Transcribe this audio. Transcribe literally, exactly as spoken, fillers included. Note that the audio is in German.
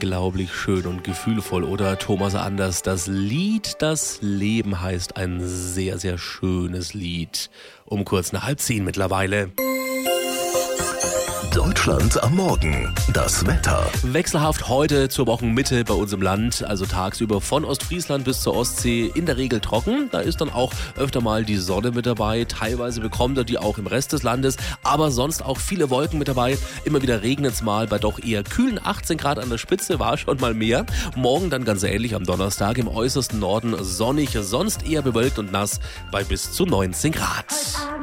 unglaublich schön und gefühlvoll, oder Thomas Anders? Das Lied Das Leben heißt ein sehr, sehr schönes Lied. Um kurz nach halb zehn mittlerweile. Deutschland am Morgen. Das Wetter. Wechselhaft heute zur Wochenmitte bei uns im Land, also tagsüber von Ostfriesland bis zur Ostsee in der Regel trocken. Da ist dann auch öfter mal die Sonne mit dabei. Teilweise bekommt er die auch im Rest des Landes, aber sonst auch viele Wolken mit dabei. Immer wieder regnet es mal bei doch eher kühlen achtzehn Grad an der Spitze, war schon mal mehr. Morgen dann ganz ähnlich am Donnerstag im äußersten Norden sonnig, sonst eher bewölkt und nass bei bis zu neunzehn Grad.